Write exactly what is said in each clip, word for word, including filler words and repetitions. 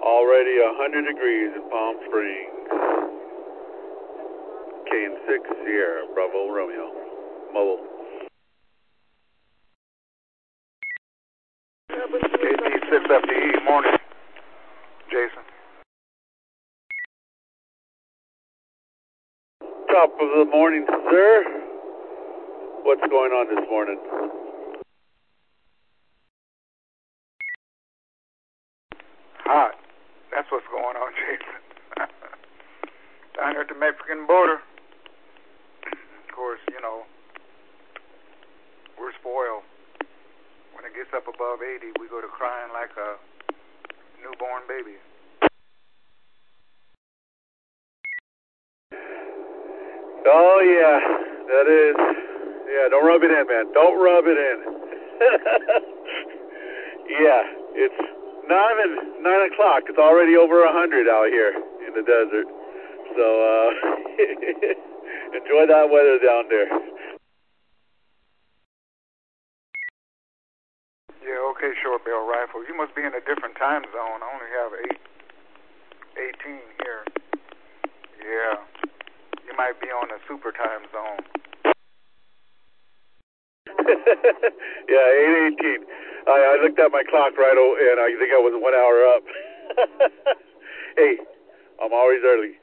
Already one hundred degrees in Palm Springs. K N six Sierra, Bravo Romeo. Mobile. K D six F D E, morning. Jason. Top of the morning, sir. What's going on this morning? Hot. That's what's going on, Jason. Down here at the Mexican border. Of course, you know, we're spoiled. When it gets up above eighty, we go to crying like a newborn baby. Oh, yeah, that is. Yeah, don't rub it in, man. Don't rub it in. Yeah, it's not even nine o'clock. It's already over one hundred out here in the desert. So, uh, enjoy that weather down there. Yeah, okay, short barrel rifle. You must be in a different time zone. I only have eight, eighteen here. Yeah, you might be on a super time zone. Yeah, eight eighteen. I, I looked at my clock right o- and I think I was one hour up. Hey, I'm always early.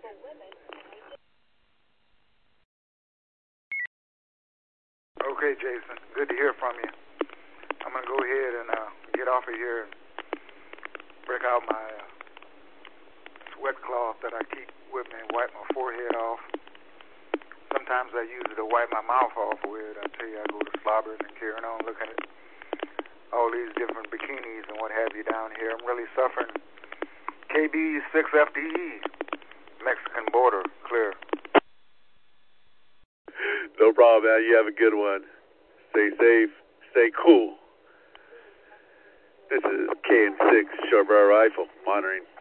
Okay, Jason. Good to hear from you. I'm going to go ahead and uh, get off of here and break out my uh, sweat cloth that I keep with me and wipe my forehead off. Sometimes I use it to wipe my mouth off with. I tell you, I go to slobbering and carrying on looking at all these different bikinis and what have you down here. I'm really suffering. K B six F D E, Mexican border, clear. No problem, man. You have a good one. Stay safe. Stay cool. This is K N six Short Barrel Rifle, monitoring.